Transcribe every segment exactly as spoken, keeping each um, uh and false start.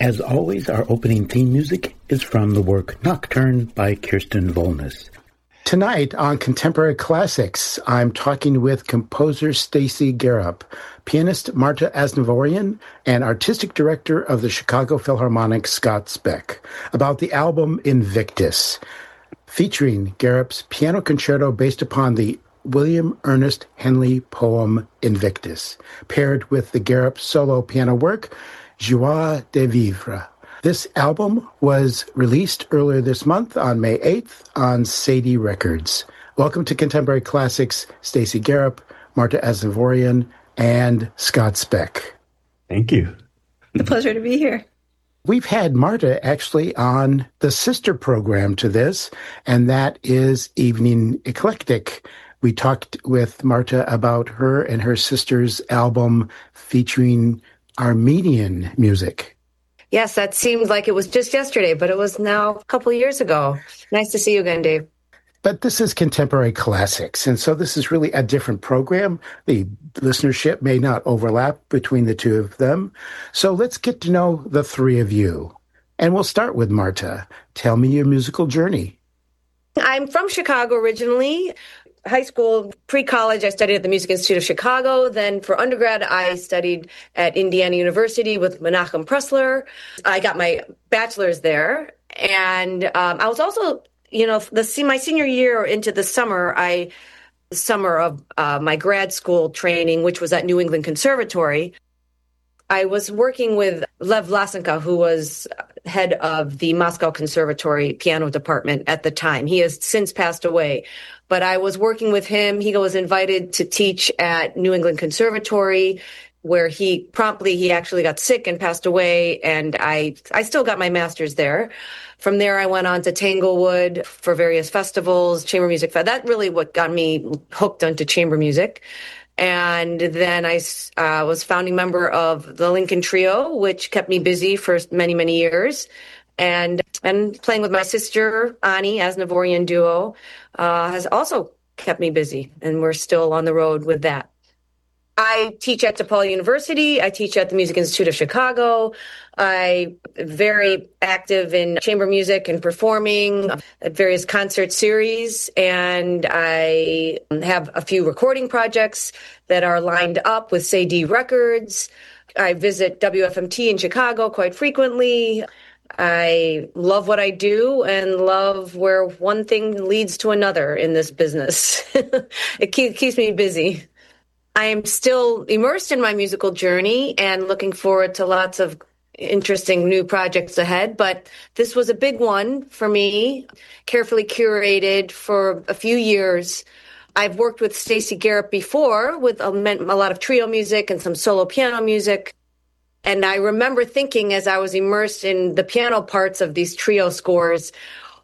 As always, our opening theme music is from the work Nocturne by Kirsten Volness. Tonight on Contemporary Classics, I'm talking with composer Stacy Garup, pianist Marta Asnavorian, and artistic director of the Chicago Philharmonic Scott Speck about the album Invictus, featuring Garup's piano concerto based upon the William Ernest Henley poem Invictus, paired with the Garup solo piano work, Joie de Vivre. This album was released earlier this month on May eighth on Sadie Records. Welcome to Contemporary Classics, Stacy Garup, Marta Asnavorian, and Scott Speck. Thank you. It's a pleasure to be here. We've had Marta actually on the sister program to this, and that is Evening Eclectic. We talked with Marta about her and her sister's album featuring Armenian music. Yes, that seemed like it was just yesterday, but it was now a couple of years ago. Nice to see you again, Dave. But this is Contemporary Classics, and so this is really a different program. The listenership may not overlap between the two of them. So let's get to know the three of you. And we'll start with Marta. Tell me your musical journey. I'm from Chicago originally. High school, pre-college, I studied at the Music Institute of Chicago. Then for undergrad, I studied at Indiana University with Menachem Pressler. I got my bachelor's there. And um, I was also, you know, the my senior year into the summer, I the summer of uh, my grad school training, which was at New England Conservatory, I was working with Lev Vlasenko, who was head of the Moscow Conservatory piano department at the time. He has since passed away. But I was working with him. He was invited to teach at New England Conservatory, where he promptly, he actually got sick and passed away. And I, I still got my master's there. From there, I went on to Tanglewood for various festivals, chamber music. That really what got me hooked onto chamber music. And then I uh, was founding member of the Lincoln Trio, which kept me busy for many, many years. And and playing with my sister, Ani, Asnavorian duo, uh, has also kept me busy. And we're still on the road with that. I teach at DePaul University. I teach at the Music Institute of Chicago. I'm very active in chamber music and performing at various concert series. And I have a few recording projects that are lined up with Sadie Records. I visit W F M T in Chicago quite frequently. I love what I do and love where one thing leads to another in this business. It keep, keeps me busy. I am still immersed in my musical journey and looking forward to lots of interesting new projects ahead. But this was a big one for me, carefully curated for a few years. I've worked with Stacy Garup before with a, a lot of trio music and some solo piano music. And I remember thinking as I was immersed in the piano parts of these trio scores,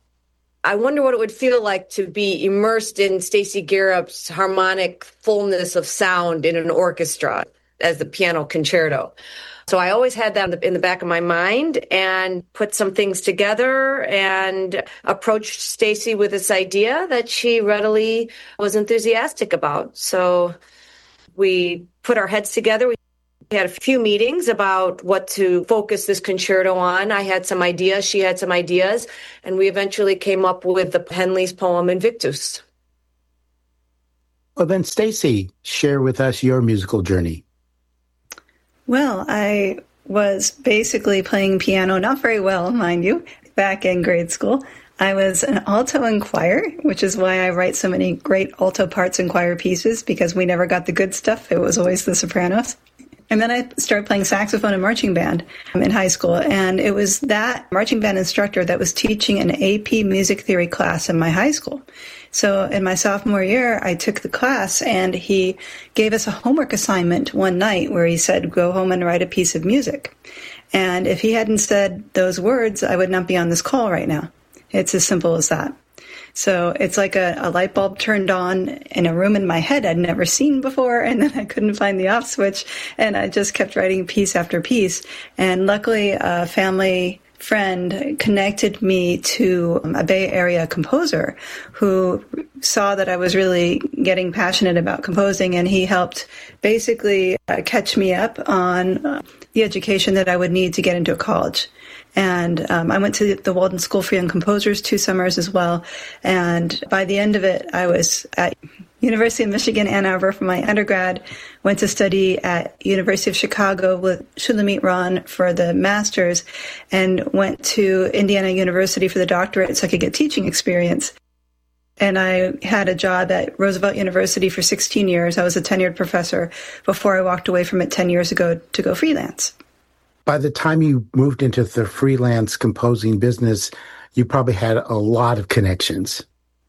I wonder what it would feel like to be immersed in Stacy Garup's harmonic fullness of sound in an orchestra as the piano concerto. So I always had that in the, in the back of my mind and put some things together and approached Stacy with this idea that she readily was enthusiastic about. So we put our heads together. We We had a few meetings about what to focus this concerto on. I had some ideas, she had some ideas, and we eventually came up with the Henley's poem Invictus. Well, then, Stacy, share with us your musical journey. Well, I was basically playing piano, not very well, mind you, back in grade school. I was an alto in choir, which is why I write so many great alto parts in choir pieces, because we never got the good stuff. It was always the sopranos. And then I started playing saxophone and marching band in high school. And it was that marching band instructor that was teaching an A P music theory class in my high school. So in my sophomore year, I took the class and he gave us a homework assignment one night where he said, go home and write a piece of music. And if he hadn't said those words, I would not be on this call right now. It's as simple as that. So it's like a, a light bulb turned on in a room in my head I'd never seen before, and then I couldn't find the off switch, and I just kept writing piece after piece. And luckily, a family friend connected me to a Bay Area composer who saw that I was really getting passionate about composing, and he helped basically uh, catch me up on uh, the education that I would need to get into a college. And um, I went to the Walden School for Young Composers two summers as well. And by the end of it, I was at University of Michigan, Ann Arbor for my undergrad, went to study at University of Chicago with Shulamit Ron for the master's, and went to Indiana University for the doctorate so I could get teaching experience. And I had a job at Roosevelt University for sixteen years. I was a tenured professor before I walked away from it ten years ago to go freelance. By the time you moved into the freelance composing business, you probably had a lot of connections.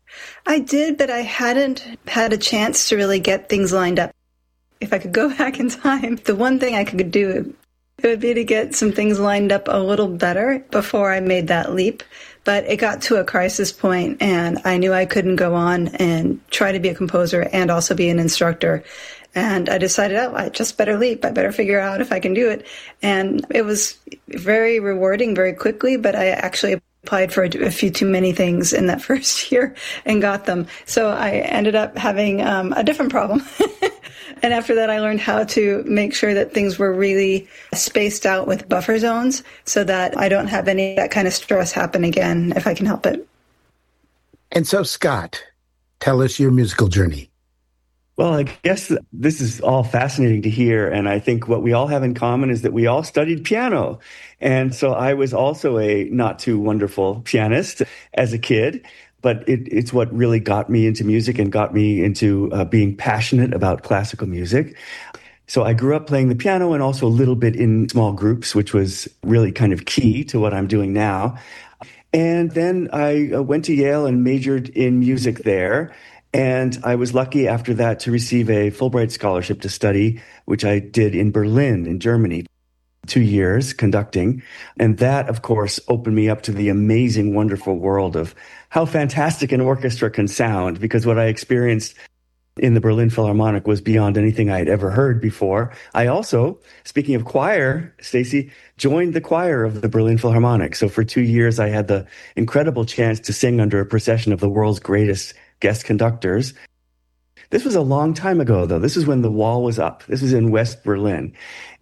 I did, but I hadn't had a chance to really get things lined up. If I could go back in time, the one thing I could do, it would be to get some things lined up a little better before I made that leap. But it got to a crisis point, and I knew I couldn't go on and try to be a composer and also be an instructor. And I decided, oh, I just better leap. I better figure out if I can do it. And it was very rewarding very quickly, but I actually applied for a few too many things in that first year and got them. So I ended up having um, a different problem. And after that, I learned how to make sure that things were really spaced out with buffer zones so that I don't have any of that kind of stress happen again if I can help it. And so, Scott, tell us your musical journey. Well, I guess this is all fascinating to hear. And I think what we all have in common is that we all studied piano. And so I was also a not too wonderful pianist as a kid, but it, it's what really got me into music and got me into uh, being passionate about classical music. So I grew up playing the piano and also a little bit in small groups, which was really kind of key to what I'm doing now. And then I went to Yale and majored in music there. And I was lucky after that to receive a Fulbright scholarship to study, which I did in Berlin, in Germany, two years conducting. And that, of course, opened me up to the amazing, wonderful world of how fantastic an orchestra can sound, because what I experienced in the Berlin Philharmonic was beyond anything I had ever heard before. I also, speaking of choir, Stacey, joined the choir of the Berlin Philharmonic. So for two years, I had the incredible chance to sing under a procession of the world's greatest guest conductors. This was a long time ago, though. This is when the wall was up. This was in West Berlin.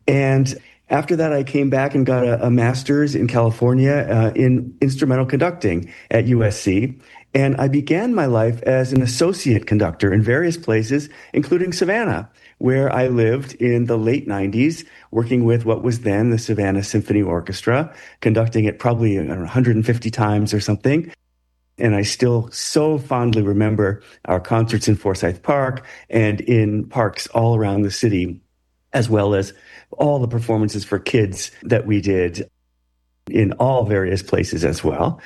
And after that, I came back and got a, a master's in California uh, in instrumental conducting at U S C. And I began my life as an associate conductor in various places, including Savannah, where I lived in the late nineties, working with what was then the Savannah Symphony Orchestra, conducting it probably one hundred fifty times or something. And I still so fondly remember our concerts in Forsyth Park and in parks all around the city, as well as all the performances for kids that we did in all various places as well.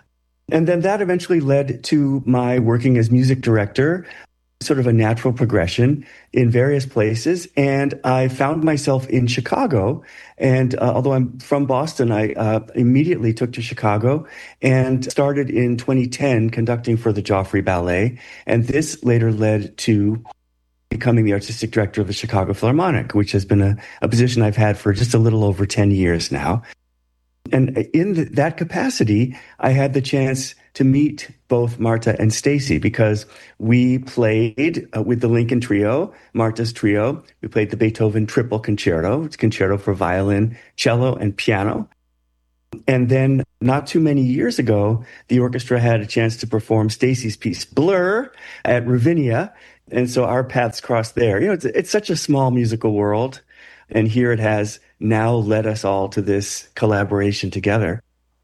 And then that eventually led to my working as music director, sort of a natural progression in various places. And I found myself in Chicago. And uh, although I'm from Boston, I uh, immediately took to Chicago and started in twenty ten conducting for the Joffrey Ballet. And this later led to becoming the artistic director of the Chicago Philharmonic, which has been a, a position I've had for just a little over ten years now. And in the, that capacity, I had the chance to meet both Marta and Stacey because we played uh, with the Lincoln Trio, Marta's trio. We played the Beethoven Triple Concerto. It's concerto for violin, cello, and piano. And then not too many years ago, the orchestra had a chance to perform Stacey's piece, Blur, at Ravinia. And so our paths crossed there. You know, it's, it's such a small musical world. And here it has now led us all to this collaboration together.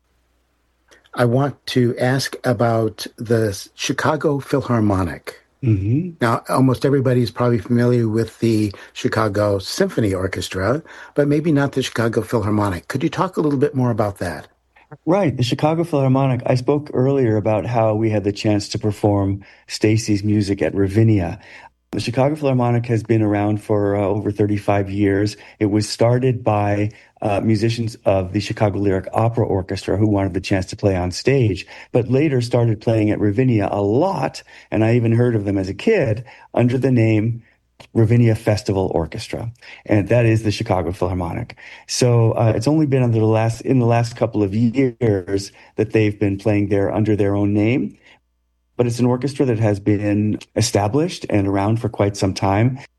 I want to ask about the Chicago Philharmonic. Mm-hmm. Now, almost everybody is probably familiar with the Chicago Symphony Orchestra, but maybe not the Chicago Philharmonic. Could you talk a little bit more about that? Right. The Chicago Philharmonic. I spoke earlier about how we had the chance to perform Stacey's music at Ravinia. The Chicago Philharmonic has been around for uh, over thirty-five years. It was started by uh, musicians of the Chicago Lyric Opera Orchestra who wanted the chance to play on stage, but later started playing at Ravinia a lot, and I even heard of them as a kid, under the name Ravinia Festival Orchestra, and that is the Chicago Philharmonic. So uh, it's only been under the last in the last couple of years that they've been playing there under their own name. But it's an orchestra that has been established and around for quite some time.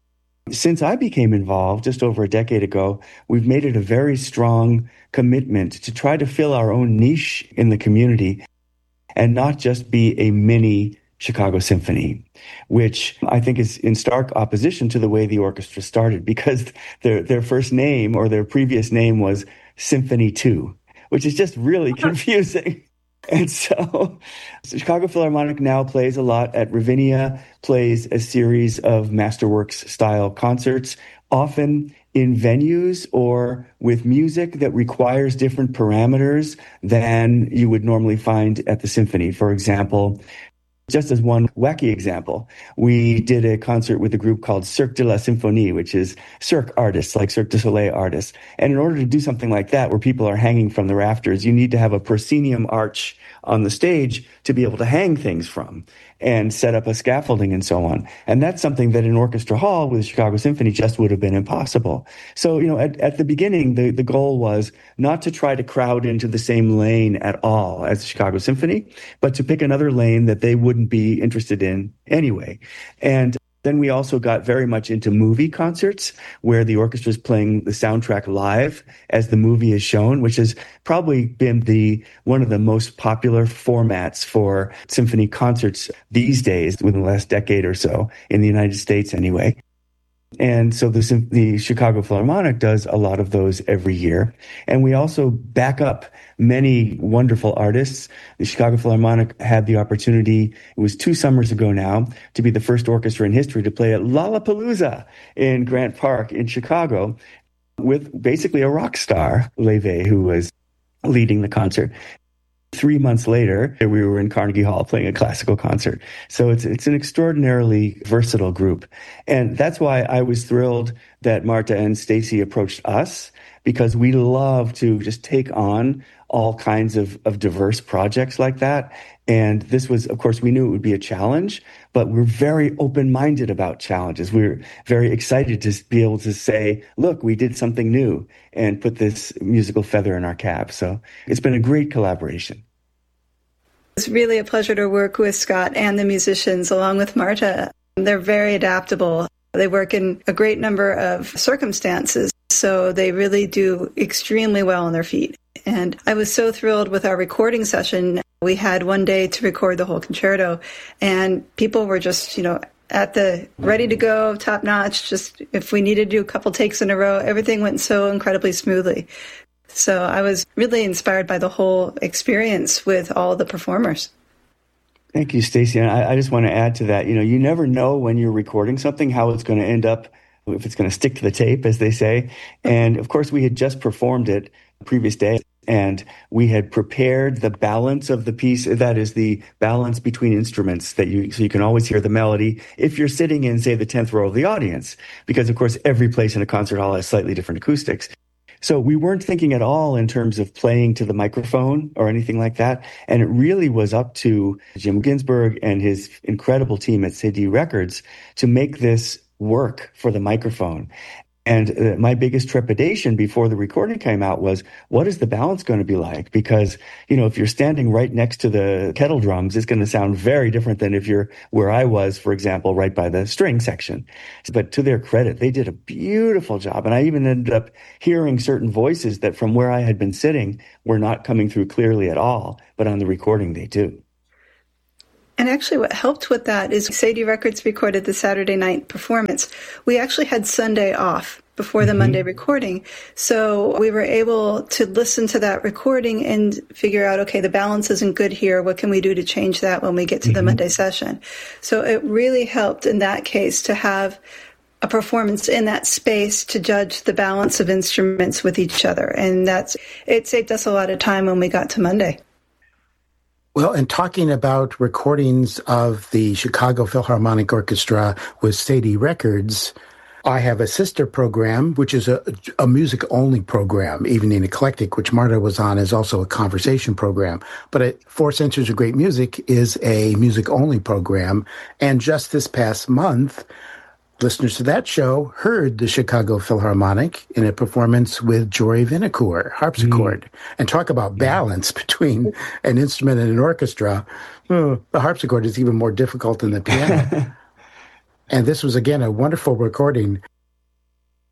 Since I became involved just over a decade ago, we've made it a very strong commitment to try to fill our own niche in the community and not just be a mini Chicago Symphony, which I think is in stark opposition to the way the orchestra started, because their their first name or their previous name was Symphony two, which is just really confusing. And so the Chicago Philharmonic now plays a lot at Ravinia, plays a series of Masterworks style concerts, often in venues or with music that requires different parameters than you would normally find at the symphony. For example, just as one wacky example, we did a concert with a group called Cirque de la Symphonie, which is Cirque artists, like Cirque du Soleil artists. And in order to do something like that, where people are hanging from the rafters, you need to have a proscenium arch on the stage to be able to hang things from and set up a scaffolding and so on. And that's something that in Orchestra Hall with the Chicago Symphony just would have been impossible. So, you know, at, at the beginning, the, the goal was not to try to crowd into the same lane at all as the Chicago Symphony, but to pick another lane that they wouldn't be interested in anyway. And then we also got very much into movie concerts where the orchestra is playing the soundtrack live as the movie is shown, which has probably been the one of the most popular formats for symphony concerts these days within the last decade or so in the United States anyway. And so the, the Chicago Philharmonic does a lot of those every year. And we also back up many wonderful artists. The Chicago Philharmonic had the opportunity, it was two summers ago now, to be the first orchestra in history to play at Lollapalooza in Grant Park in Chicago with basically a rock star, Leve, who was leading the concert. Three months later, we were in Carnegie Hall playing a classical concert. So it's it's an extraordinarily versatile group. And that's why I was thrilled that Marta and Stacy approached us, because we love to just take on all kinds of, of diverse projects like that. And this was, of course, we knew it would be a challenge, but we're very open-minded about challenges. We're very excited to be able to say, look, we did something new and put this musical feather in our cap. So it's been a great collaboration. It's really a pleasure to work with Scott and the musicians along with Marta. They're very adaptable. They work in a great number of circumstances, so they really do extremely well on their feet. And I was so thrilled with our recording session. We had one day to record the whole concerto, and people were just, you know, at the ready to go, top notch. Just if we needed to do a couple takes in a row, everything went so incredibly smoothly. So I was really inspired by the whole experience with all the performers. Thank you, Stacy. And I, I just want to add to that, you know, you never know when you're recording something, how it's going to end up, if it's going to stick to the tape, as they say. And of course, we had just performed it the previous day, and we had prepared the balance of the piece. That is the balance between instruments, that you, so you can always hear the melody if you're sitting in, say, the tenth row of the audience, because of course, every place in a concert hall has slightly different acoustics. So we weren't thinking at all in terms of playing to the microphone or anything like that. And it really was up to Jim Ginsberg and his incredible team at C D Records to make this work for the microphone. And uh, my biggest trepidation before the recording came out was, what is the balance going to be like? Because, you know, if you're standing right next to the kettle drums, it's going to sound very different than if you're where I was, for example, right by the string section. But to their credit, they did a beautiful job. And I even ended up hearing certain voices that from where I had been sitting were not coming through clearly at all, but on the recording they do. And actually what helped with that is Sadie Records recorded the Saturday night performance. We actually had Sunday off before the mm-hmm. Monday recording. So we were able to listen to that recording and figure out, okay, the balance isn't good here. What can we do to change that when we get to mm-hmm. the Monday session? So it really helped in that case to have a performance in that space to judge the balance of instruments with each other. And that's, it saved us a lot of time when we got to Monday. Well, and talking about recordings of the Chicago Philharmonic Orchestra with Sadie Records, I have a sister program, which is a, a music-only program. Evening Eclectic, which Marta was on, is also a conversation program. But at Four Centuries of Great Music is a music-only program. And just this past month, listeners to that show heard the Chicago Philharmonic in a performance with Jory Vinocourt, harpsichord. Mm. And talk about balance between an instrument and an orchestra. Oh, the harpsichord is even more difficult than the piano. And this was, again, a wonderful recording.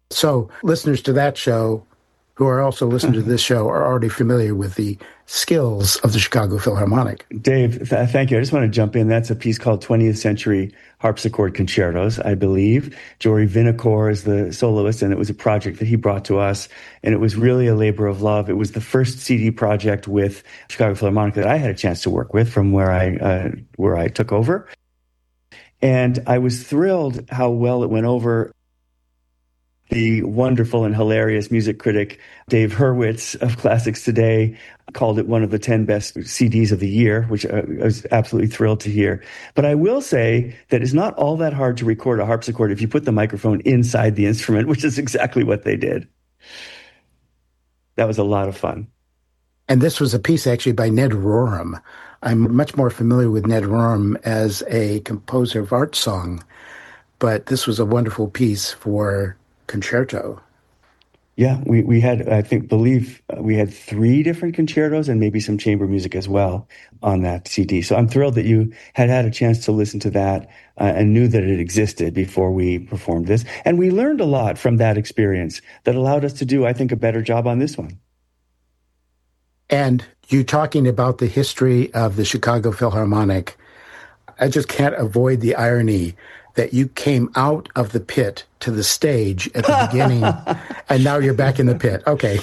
So listeners to that show who are also listening to this show are already familiar with the skills of the Chicago Philharmonic. Dave, th- thank you. I just want to jump in. That's a piece called twentieth Century Harpsichord Concertos, I believe. Jory Vinokur is the soloist, and it was a project that he brought to us, and it was really a labor of love. It was the first C D project with Chicago Philharmonic that I had a chance to work with from where I uh, where I took over. And I was thrilled how well it went over. The wonderful and hilarious music critic Dave Hurwitz of Classics Today called it one of the ten best C Ds of the year, which I was absolutely thrilled to hear. But I will say that it's not all that hard to record a harpsichord if you put the microphone inside the instrument, which is exactly what they did. That was a lot of fun. And this was a piece actually by Ned Rorem. I'm much more familiar with Ned Rorem as a composer of art song, but this was a wonderful piece for concerto. Yeah, we, we had, I think, believe uh, we had three different concertos and maybe some chamber music as well on that C D. So I'm thrilled that you had had a chance to listen to that uh, and knew that it existed before we performed this. And we learned a lot from that experience that allowed us to do, I think, a better job on this one. And you talking about the history of the Chicago Philharmonic, I just can't avoid the irony that you came out of the pit to the stage at the beginning, and now you're back in the pit. Okay.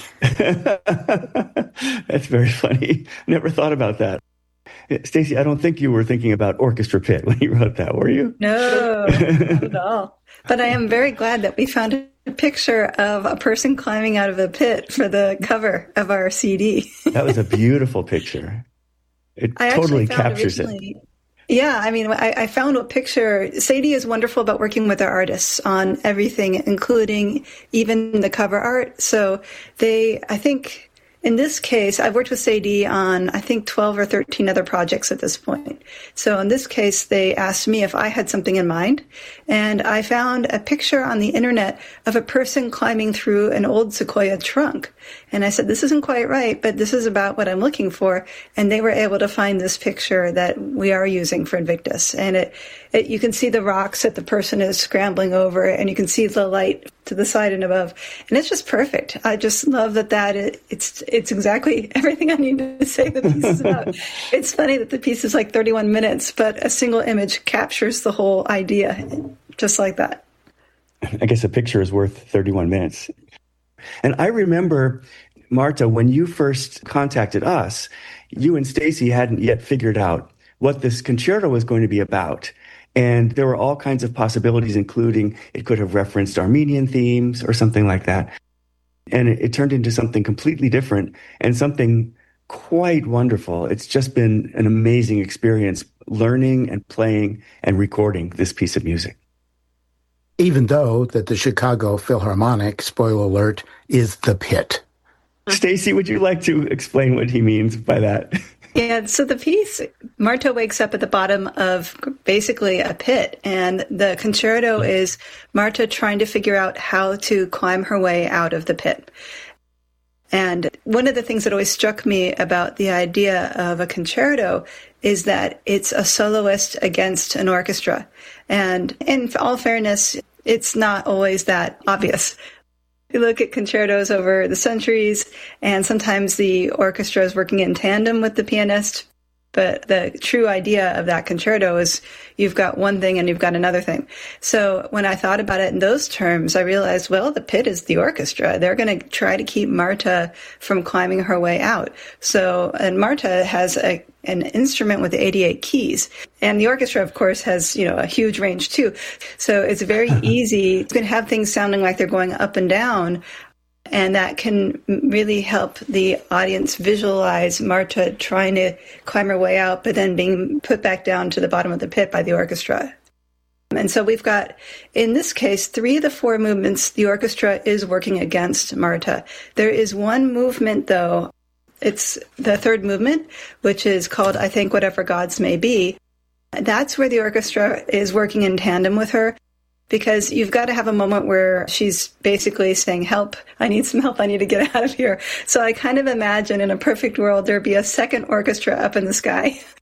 That's very funny. Never thought about that. Stacey, I don't think you were thinking about orchestra pit when you wrote that, were you? No, not at all. But I am very glad that we found a picture of a person climbing out of a pit for the cover of our C D. That was a beautiful picture. It I totally captures it. Yeah, I mean, I, I found a picture. Sadie is wonderful about working with our artists on everything, including even the cover art. So they, I think, in this case, I've worked with Sadie on, I think, twelve or thirteen other projects at this point. So in this case, they asked me if I had something in mind. And I found a picture on the internet of a person climbing through an old Sequoia trunk. And I said, this isn't quite right, but this is about what I'm looking for. And they were able to find this picture that we are using for Invictus. And it, it you can see the rocks that the person is scrambling over, and you can see the light to the side and above. And it's just perfect. I just love that that it, it's it's exactly everything I need to say the piece is about. It's funny that the piece is like thirty-one minutes, but a single image captures the whole idea just like that. I guess a picture is worth thirty-one minutes. And I remember, Marta, when you first contacted us, you and Stacey hadn't yet figured out what this concerto was going to be about. And there were all kinds of possibilities, including it could have referenced Armenian themes or something like that. And it, it turned into something completely different and something quite wonderful. It's just been an amazing experience learning and playing and recording this piece of music. Even though that the Chicago Philharmonic, spoiler alert, is the pit. Stacey, would you like to explain what he means by that? Yeah, so the piece, Marta wakes up at the bottom of basically a pit, and the concerto is Marta trying to figure out how to climb her way out of the pit. And one of the things that always struck me about the idea of a concerto is that it's a soloist against an orchestra. And in all fairness, it's not always that obvious. You look at concertos over the centuries, and sometimes the orchestra is working in tandem with the pianist. But the true idea of that concerto is you've got one thing and you've got another thing. So when I thought about it in those terms, I realized, well, the pit is the orchestra. They're going to try to keep Marta from climbing her way out. So, and Marta has a, an instrument with eighty-eight keys. And the orchestra, of course, has, you know, a huge range too. So it's very easy. You can have things sounding like they're going up and down. And that can really help the audience visualize Marta trying to climb her way out, but then being put back down to the bottom of the pit by the orchestra. And so we've got, in this case, three of the four movements the orchestra is working against Marta. There is one movement, though. It's the third movement, which is called I Think Whatever Gods May Be. That's where the orchestra is working in tandem with her. Because you've got to have a moment where she's basically saying, help, I need some help, I need to get out of here. So I kind of imagine in a perfect world, there'd be a second orchestra up in the sky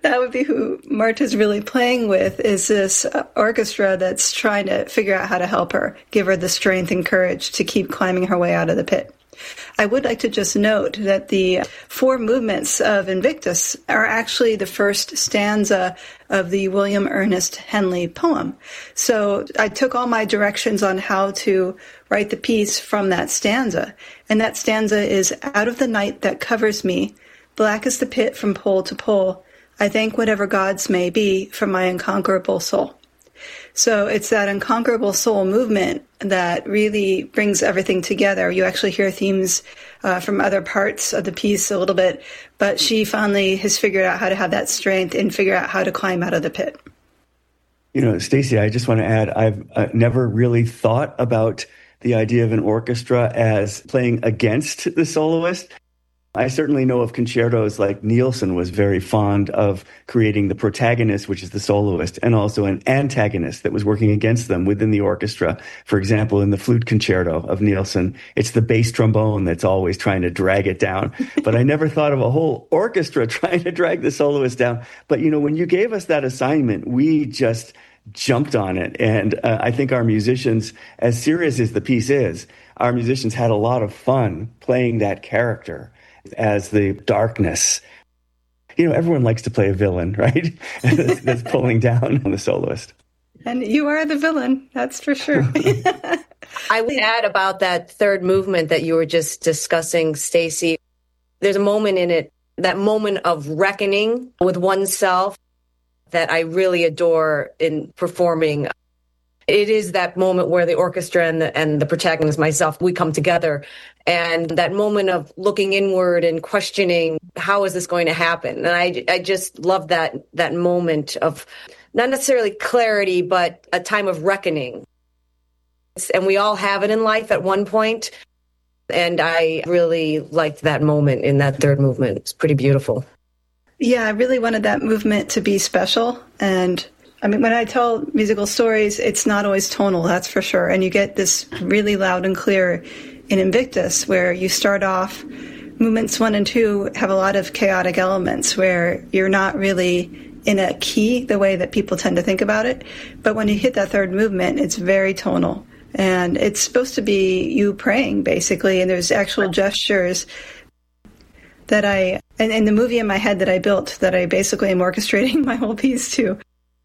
That would be who Marta's really playing with, is this orchestra that's trying to figure out how to help her, give her the strength and courage to keep climbing her way out of the pit. I would like to just note that the four movements of Invictus are actually the first stanza of the William Ernest Henley poem. So I took all my directions on how to write the piece from that stanza. And that stanza is, out of the night that covers me, black as the pit from pole to pole, I thank whatever gods may be for my unconquerable soul. So it's that unconquerable soul movement that really brings everything together. You actually hear themes uh, from other parts of the piece a little bit, but she finally has figured out how to have that strength and figure out how to climb out of the pit. You know, Stacey, I just want to add, I've uh, never really thought about the idea of an orchestra as playing against the soloist. I certainly know of concertos like Nielsen was very fond of creating the protagonist, which is the soloist, and also an antagonist that was working against them within the orchestra. For example, in the flute concerto of Nielsen, it's the bass trombone that's always trying to drag it down. But I never thought of a whole orchestra trying to drag the soloist down. But, you know, when you gave us that assignment, we just jumped on it. And uh, I think our musicians, as serious as the piece is, our musicians had a lot of fun playing that character as the darkness. You know, everyone likes to play a villain, right? that's, that's pulling down on the soloist. And you are the villain, that's for sure. I would add about that third movement that you were just discussing, Stacey. There's a moment in it, that moment of reckoning with oneself, that I really adore in performing. It is that moment where the orchestra and the, and the protagonist, myself, we come together. And that moment of looking inward and questioning, how is this going to happen? And I, I just love that, that moment of not necessarily clarity, but a time of reckoning. And we all have it in life at one point. And I really liked that moment in that third movement. It's pretty beautiful. Yeah, I really wanted that movement to be special. And I mean, when I tell musical stories, it's not always tonal, that's for sure. And you get this really loud and clear in Invictus, where you start off, movements one and two have a lot of chaotic elements where you're not really in a key the way that people tend to think about it. But when you hit that third movement, it's very tonal. And it's supposed to be you praying, basically. And there's actual gestures that I, and in the movie in my head that I built, that I basically am orchestrating my whole piece to,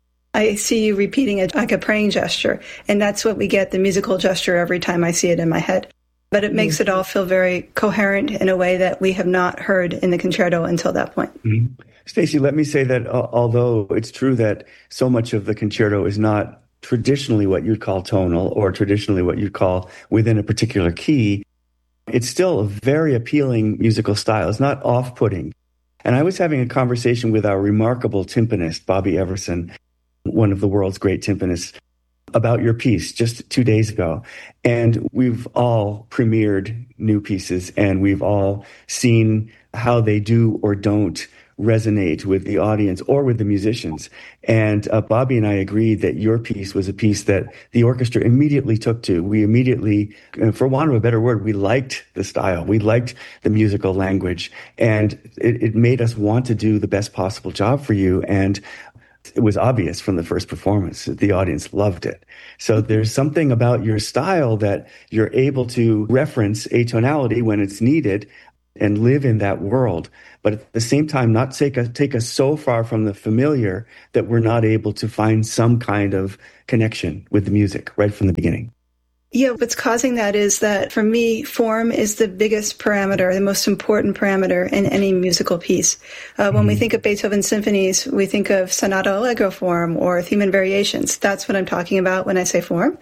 I see you repeating it like a praying gesture. And that's what we get, the musical gesture, every time I see it in my head. But it makes mm-hmm. it all feel very coherent in a way that we have not heard in the concerto until that point. Mm-hmm. Stacey, let me say that uh, although it's true that so much of the concerto is not traditionally what you'd call tonal or traditionally what you'd call within a particular key, it's still a very appealing musical style. It's not off-putting. And I was having a conversation with our remarkable timpanist, Bobby Everson, one of the world's great timpanists, about your piece just two days ago. And we've all premiered new pieces, and we've all seen how they do or don't resonate with the audience or with the musicians. And uh, Bobby and I agreed that your piece was a piece that the orchestra immediately took to. We immediately, for want of a better word, we liked the style. We liked the musical language. And it, it made us want to do the best possible job for you. And it was obvious from the first performance that the audience loved it. So there's something about your style that you're able to reference atonality when it's needed and live in that world, but at the same time not take us, take us so far from the familiar that we're not able to find some kind of connection with the music right from the beginning. Yeah, what's causing that is that, for me, form is the biggest parameter, the most important parameter in any musical piece. Uh, when mm-hmm. we think of Beethoven symphonies, we think of sonata allegro form or theme and variations. That's what I'm talking about when I say form.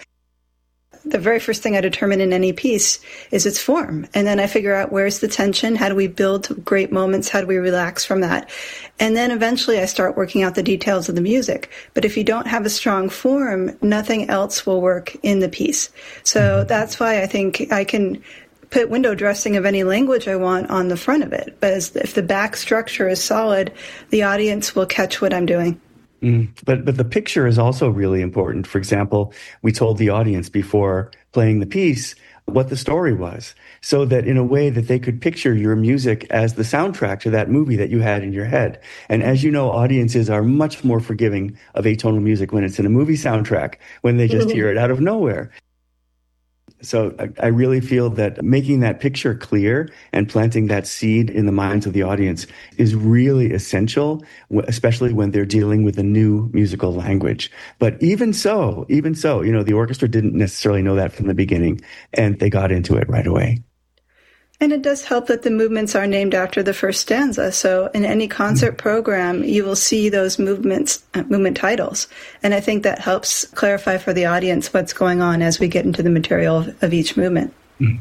The very first thing I determine in any piece is its form. And then I figure out, where's the tension? How do we build great moments? How do we relax from that? And then eventually I start working out the details of the music. But if you don't have a strong form, nothing else will work in the piece. So that's why I think I can put window dressing of any language I want on the front of it. But if the back structure is solid, the audience will catch what I'm doing. Mm, but but the picture is also really important. For example, we told the audience before playing the piece, what the story was, so that in a way that they could picture your music as the soundtrack to that movie that you had in your head. And as you know, audiences are much more forgiving of atonal music when it's in a movie soundtrack, when they just hear it out of nowhere. So I, I really feel that making that picture clear and planting that seed in the minds of the audience is really essential, especially when they're dealing with a new musical language. But even so, even so, you know, the orchestra didn't necessarily know that from the beginning, and they got into it right away. And it does help that the movements are named after the first stanza. So in any concert program, you will see those movements, uh, movement titles. And I think that helps clarify for the audience what's going on as we get into the material of, of each movement. Mm-hmm.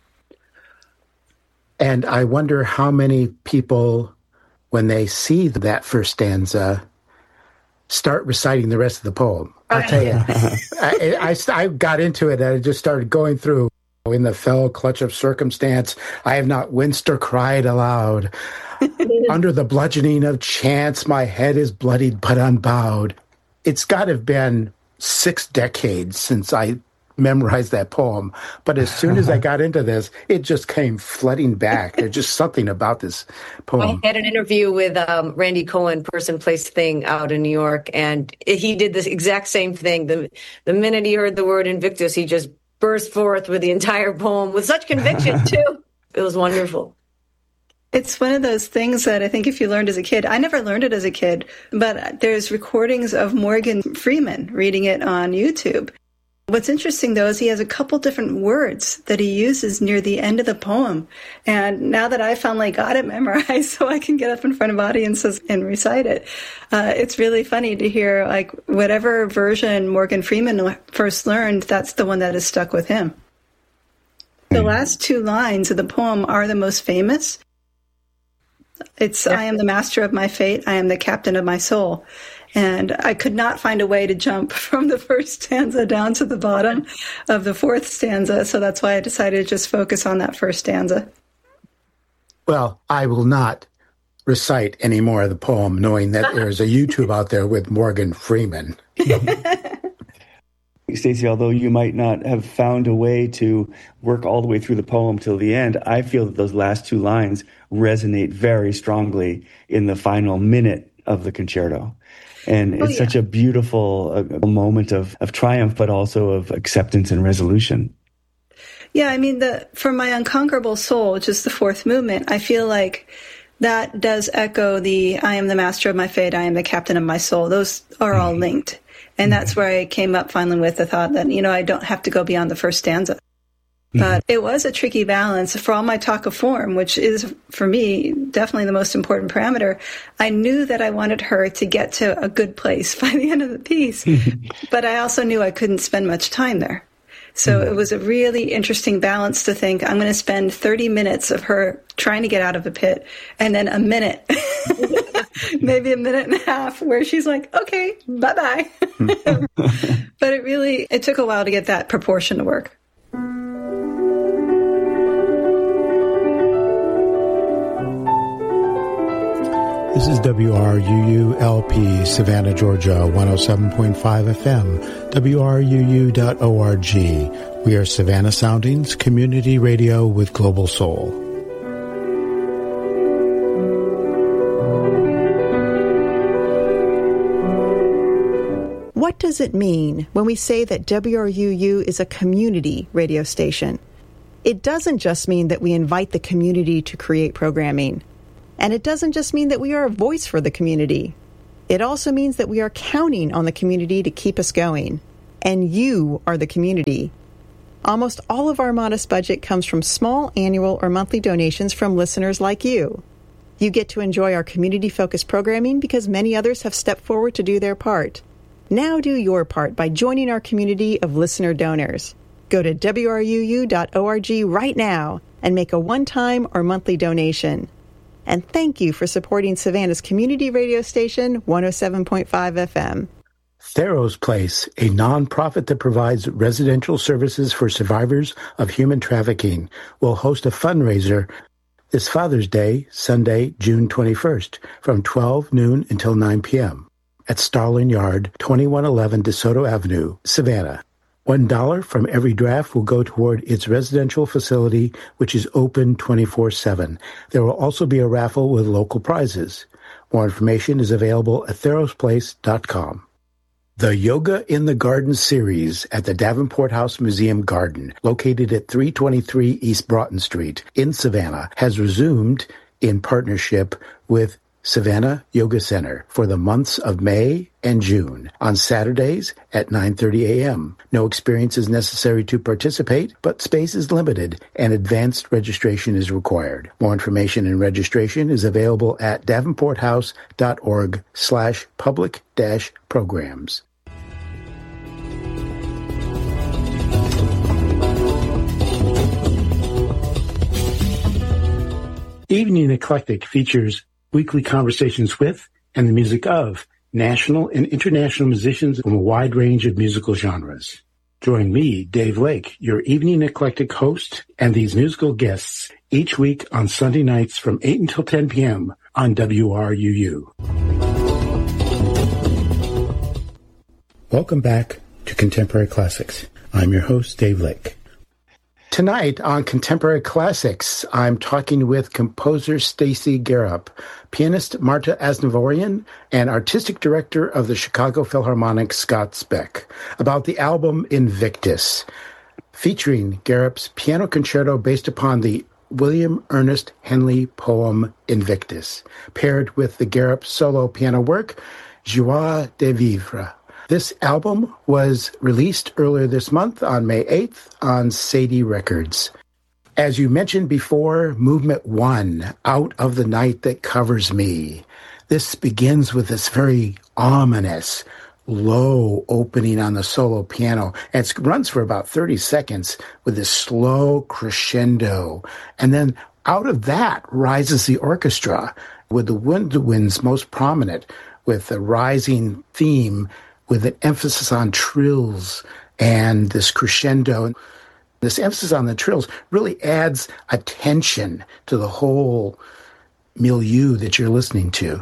And I wonder how many people, when they see that first stanza, start reciting the rest of the poem. I'll tell you, I, I, I got into it and I just started going through. In the fell clutch of circumstance, I have not winced or cried aloud. Under the bludgeoning of chance, my head is bloodied but unbowed. It's got to have been six decades since I memorized that poem. But as soon as I got into this, it just came flooding back. There's just something about this poem. I had an interview with um, Randy Cohen, Person, Place, Thing, out in New York, and he did this exact same thing. The, the minute he heard the word Invictus, he just burst forth with the entire poem with such conviction, too. It was wonderful. It's one of those things that I think if you learned as a kid, I never learned it as a kid, but there's recordings of Morgan Freeman reading it on YouTube. What's interesting, though, is he has a couple different words that he uses near the end of the poem. And now that I finally got it memorized so I can get up in front of audiences and recite it, uh, it's really funny to hear, like, whatever version Morgan Freeman first learned, that's the one that is stuck with him. The last two lines of the poem are the most famous. It's, I am the master of my fate, I am the captain of my soul. And I could not find a way to jump from the first stanza down to the bottom of the fourth stanza, so that's why I decided to just focus on that first stanza. Well, I will not recite any more of the poem, knowing that there's a YouTube out there with Morgan Freeman. Stacey, although you might not have found a way to work all the way through the poem till the end, I feel that those last two lines resonate very strongly in the final minute of the concerto. And it's oh, yeah. such a beautiful uh, moment of, of triumph, but also of acceptance and resolution. Yeah, I mean, the for My Unconquerable Soul, which is the fourth movement, I feel like that does echo the I am the master of my fate, I am the captain of my soul. Those are all mm-hmm. linked. And that's where I came up finally with the thought that, you know, I don't have to go beyond the first stanza. Mm-hmm. But it was a tricky balance. For all my talk of form, which is, for me, definitely the most important parameter, I knew that I wanted her to get to a good place by the end of the piece. But I also knew I couldn't spend much time there. So mm-hmm. it was a really interesting balance to think, I'm going to spend thirty minutes of her trying to get out of a pit, and then a minute, maybe a minute and a half, where she's like, okay, bye-bye. But it really, it took a while to get that proportion to work. This is W R U U L P, Savannah, Georgia, one oh seven point five F M, W R U U dot org. We are Savannah Soundings, community radio with global soul. What does it mean when we say that W R U U is a community radio station? It doesn't just mean that we invite the community to create programming. And it doesn't just mean that we are a voice for the community. It also means that we are counting on the community to keep us going. And you are the community. Almost all of our modest budget comes from small annual or monthly donations from listeners like you. You get to enjoy our community-focused programming because many others have stepped forward to do their part. Now do your part by joining our community of listener donors. Go to W R U U dot org right now and make a one-time or monthly donation. And thank you for supporting Savannah's community radio station, one oh seven point five F M. Theros Place, a nonprofit that provides residential services for survivors of human trafficking, will host a fundraiser this Father's Day, Sunday, June twenty-first, from twelve noon until nine p.m. at Starling Yard, twenty-one eleven DeSoto Avenue, Savannah. One dollar from every draft will go toward its residential facility, which is open twenty-four seven. There will also be a raffle with local prizes. More information is available at theros place dot com. The Yoga in the Garden series at the Davenport House Museum Garden, located at three twenty-three East Broughton Street in Savannah, has resumed in partnership with Savannah Yoga Center for the months of May and June on Saturdays at nine thirty a.m. No experience is necessary to participate, but space is limited and advanced registration is required. More information and registration is available at davenporthouse.org slash public dash programs. Evening Eclectic features weekly conversations with and the music of national and international musicians from a wide range of musical genres. Join me, Dave Lake, your Evening Eclectic host, and these musical guests each week on Sunday nights from eight until ten p.m. on W R U U. Welcome back to Contemporary Classics. I'm your host, Dave Lake. Tonight on Contemporary Classics, I'm talking with composer Stacy Garup, pianist Marta Asnavorian, and artistic director of the Chicago Philharmonic Scott Speck, about the album Invictus, featuring Garup's piano concerto based upon the William Ernest Henley poem Invictus, paired with the Garup solo piano work, Joie de Vivre. This album was released earlier this month on May eighth on Sadie Records. As you mentioned before, Movement One, Out of the Night That Covers Me. This begins with this very ominous, low opening on the solo piano. And it runs for about thirty seconds with this slow crescendo. And then out of that rises the orchestra, with the woodwinds most prominent, with the rising theme with an emphasis on trills and this crescendo. This emphasis on the trills really adds a tension to the whole milieu that you're listening to.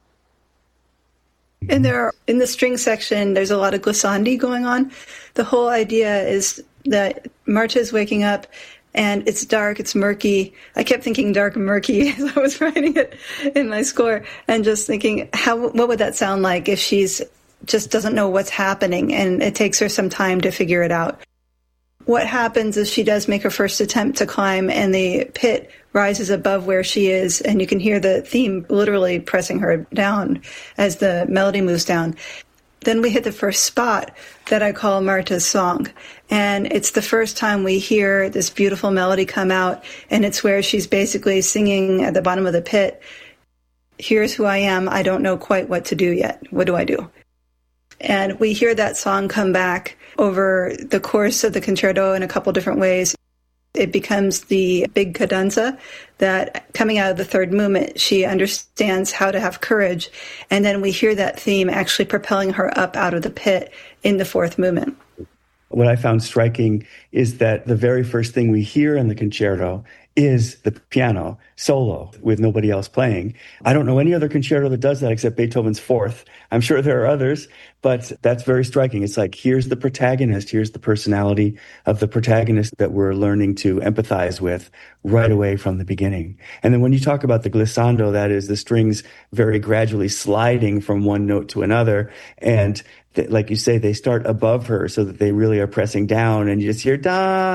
And there are, in the string section, there's a lot of glissandi going on. The whole idea is that Marta is waking up and it's dark, it's murky. I kept thinking dark and murky as I was writing it in my score, and just thinking, how what would that sound like if she's just doesn't know what's happening, and it takes her some time to figure it out. What happens is she does make her first attempt to climb, and the pit rises above where she is, and you can hear the theme literally pressing her down as the melody moves down. Then we hit the first spot that I call Marta's song, and it's the first time we hear this beautiful melody come out, and it's where she's basically singing at the bottom of the pit, "Here's who I am, I don't know quite what to do yet. What do I do?" And we hear that song come back over the course of the concerto in a couple different ways. It becomes the big cadenza that, coming out of the third movement, she understands how to have courage. And then we hear that theme actually propelling her up out of the pit in the fourth movement. What I found striking is that the very first thing we hear in the concerto is the piano solo with nobody else playing. I don't know any other concerto that does that except Beethoven's Fourth. I'm sure there are others, but that's very striking. It's like, here's the protagonist, here's the personality of the protagonist that we're learning to empathize with right away from the beginning. And then when you talk about the glissando, that is the strings very gradually sliding from one note to another. And th- like you say, they start above her so that they really are pressing down, and you just hear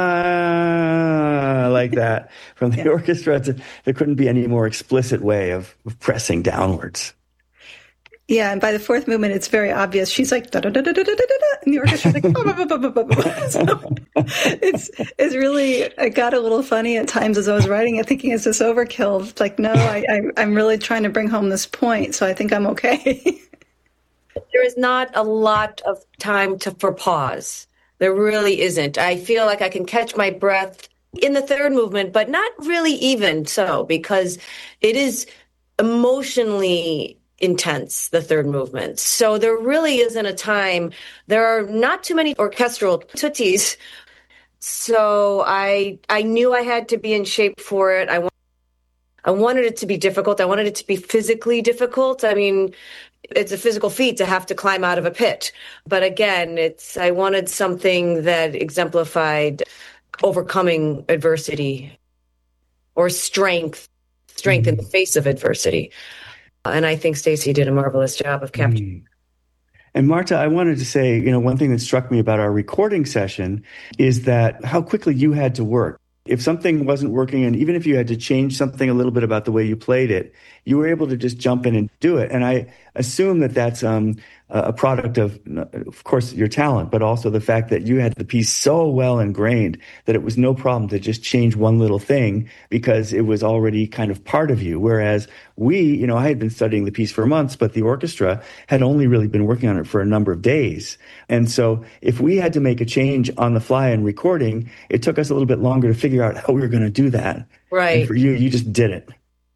da like that from the yeah. orchestra. There couldn't be any more explicit way of, of pressing downwards. Yeah, and by the fourth movement, it's very obvious. She's like, da da da da da da da, and the orchestra's like, bah, bah, bah, bah, bah, bah. So it's it's really, it got a little funny at times as I was writing it, thinking, is this overkill? It's like, no, I, I, I'm really trying to bring home this point, so I think I'm okay. There is not a lot of time to, for pause. There really isn't. I feel like I can catch my breath in the third movement, but not really even so, because it is emotionally intense, the third movement. So there really isn't a time. There are not too many orchestral tuttis. So I I knew I had to be in shape for it. I, I wanted it to be difficult. I wanted it to be physically difficult. I mean, it's a physical feat to have to climb out of a pit. But again, it's I wanted something that exemplified overcoming adversity or strength, strength mm-hmm. in the face of adversity. And I think Stacey did a marvelous job of capturing. Mm. And Marta, I wanted to say, you know, one thing that struck me about our recording session is that how quickly you had to work. If something wasn't working, and even if you had to change something a little bit about the way you played it, you were able to just jump in and do it. And I assume that that's um, a product of, of course, your talent, but also the fact that you had the piece so well ingrained that it was no problem to just change one little thing because it was already kind of part of you. Whereas we, you know, I had been studying the piece for months, but the orchestra had only really been working on it for a number of days. And so if we had to make a change on the fly in recording, it took us a little bit longer to figure out how we were going to do that. Right. And for you, you just did it.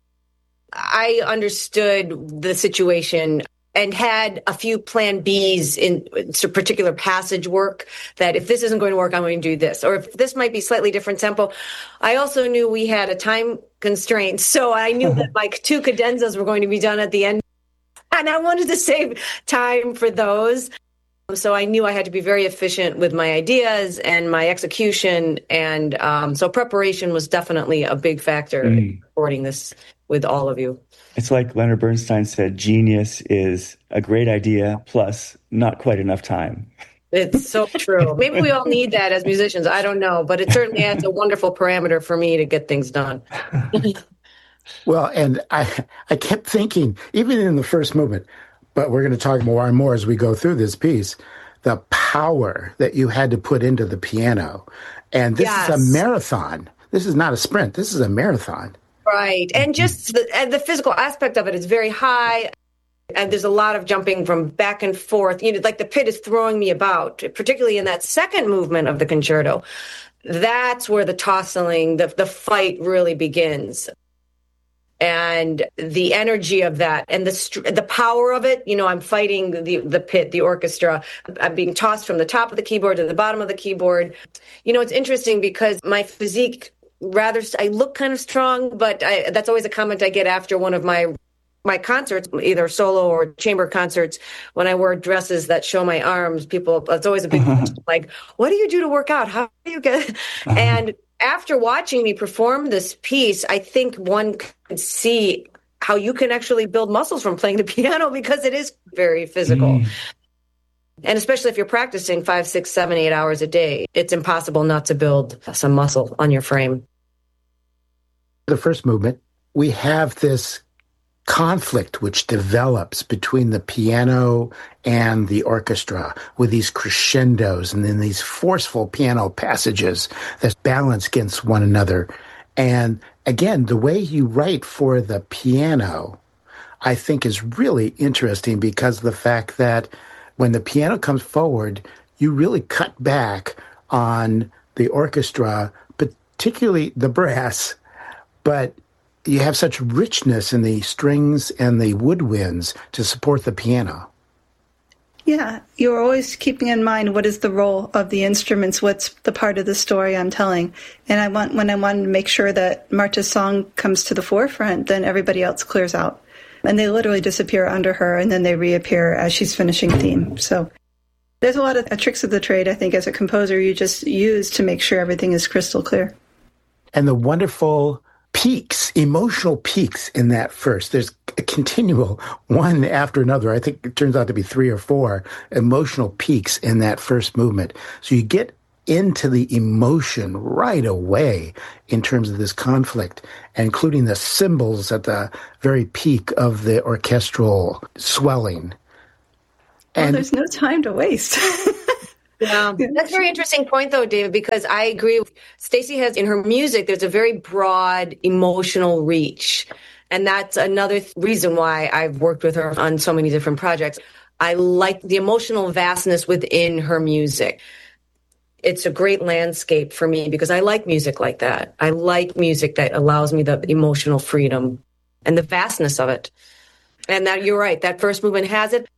I understood the situation and had a few plan Bs in particular passage work that if this isn't going to work, I'm going to do this. Or if this might be slightly different tempo. I also knew we had a time constraint. So I knew that like two cadenzas were going to be done at the end. And I wanted to save time for those. So I knew I had to be very efficient with my ideas and my execution. And um, so preparation was definitely a big factor mm. in recording this with all of you. It's like Leonard Bernstein said, genius is a great idea plus not quite enough time. It's so true. Maybe we all need that as musicians. I don't know. But it certainly adds a wonderful parameter for me to get things done. Well, and I, I kept thinking, even in the first movement, but we're going to talk more and more as we go through this piece, the power that you had to put into the piano. And this yes. is a marathon. This is not a sprint. This is a marathon. Right. And just the, and the physical aspect of it is very high. And there's a lot of jumping from back and forth. You know, like the pit is throwing me about, particularly in that second movement of the concerto. That's where the tossing, the, the fight really begins. And the energy of that and the the power of it, you know, I'm fighting the the pit, the orchestra. I'm being tossed from the top of the keyboard to the bottom of the keyboard. You know, it's interesting because my physique, rather, I look kind of strong, but I, that's always a comment I get after one of my my concerts, either solo or chamber concerts, when I wear dresses that show my arms. People, it's always a big question, like, what do you do to work out? How do you get? And after watching me perform this piece, I think one can see how you can actually build muscles from playing the piano because it is very physical. Mm. And especially if you're practicing five, six, seven, eight hours a day, it's impossible not to build some muscle on your frame. The first movement, we have this conflict which develops between the piano and the orchestra with these crescendos and then these forceful piano passages that balance against one another. And again, the way you write for the piano, I think is really interesting because of the fact that when the piano comes forward, you really cut back on the orchestra, particularly the brass, but you have such richness in the strings and the woodwinds to support the piano. Yeah, you're always keeping in mind what is the role of the instruments, what's the part of the story I'm telling. And I want when I want to make sure that Marta's song comes to the forefront, then everybody else clears out. And they literally disappear under her, and then they reappear as she's finishing theme. So there's a lot of tricks of the trade, I think, as a composer, you just use to make sure everything is crystal clear. And the wonderful peaks, emotional peaks in that first. There's a continual one after another. I think it turns out to be three or four emotional peaks in that first movement. So you get into the emotion right away in terms of this conflict, including the cymbals at the very peak of the orchestral swelling. Well, and there's no time to waste. Yeah, that's a very interesting point, though, David, because I agree. Stacey has in her music, there's a very broad emotional reach. And that's another th- reason why I've worked with her on so many different projects. I like the emotional vastness within her music. It's a great landscape for me because I like music like that. I like music that allows me the emotional freedom and the vastness of it. And that you're right, that first movement has it.